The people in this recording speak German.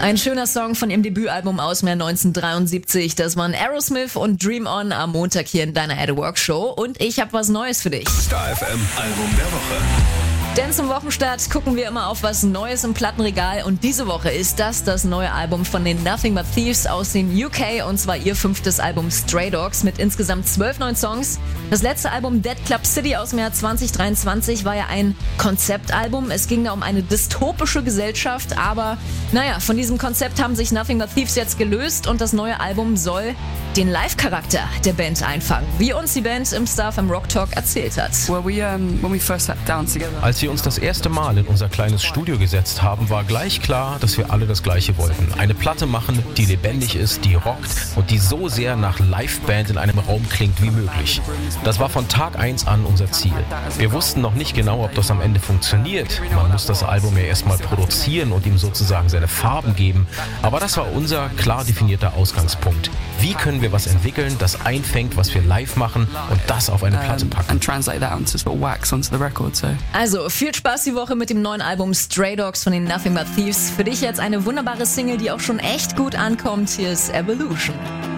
Ein schöner Song von ihrem Debütalbum aus dem Jahr 1973. Das waren Aerosmith und Dream On am Montag hier in deiner At Work Show. Und ich habe was Neues für dich. Star FM Album der Woche. Denn zum Wochenstart gucken wir immer auf was Neues im Plattenregal und diese Woche ist das neue Album von den Nothing But Thieves aus dem UK und zwar ihr 5. Album Stray Dogs mit insgesamt 12 neuen Songs. Das letzte Album Dead Club City aus dem Jahr 2023 war ja ein Konzeptalbum. Es ging da um eine dystopische Gesellschaft, aber von diesem Konzept haben sich Nothing But Thieves jetzt gelöst und das neue Album soll den Live-Charakter der Band einfangen, wie uns die Band im Star FM Rock Talk erzählt hat. Als wir uns das erste Mal in unser kleines Studio gesetzt haben, war gleich klar, dass wir alle das Gleiche wollten. Eine Platte machen, die lebendig ist, die rockt und die so sehr nach Liveband in einem Raum klingt wie möglich. Das war von Tag 1 an unser Ziel. Wir wussten noch nicht genau, ob das am Ende funktioniert. Man muss das Album ja erstmal produzieren und ihm sozusagen seine Farben geben. Aber das war unser klar definierter Ausgangspunkt. Wie können wir was entwickeln, das einfängt, was wir live machen und das auf eine Platte packen? Also, viel Spaß die Woche mit dem neuen Album Stray Dogs von den Nothing But Thieves. Für dich jetzt eine wunderbare Single, die auch schon echt gut ankommt. Hier ist Evolution.